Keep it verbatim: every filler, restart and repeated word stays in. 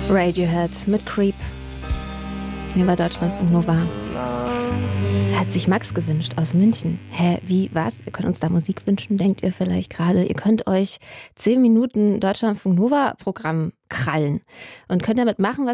Radiohead mit Creep. Hier bei Deutschlandfunk Nova. Hat sich Max gewünscht aus München. Hä, wie, was? Wir können uns da Musik wünschen, denkt ihr vielleicht gerade. Ihr könnt euch zehn Minuten Deutschlandfunk Nova Programm krallen und könnt damit machen, was